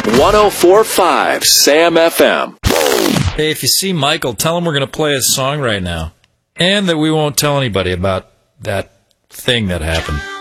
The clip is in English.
104.5 Sam FM. Hey, if you see Michael, tell him we're going to play his song right now. And that we won't tell anybody about that thing that happened.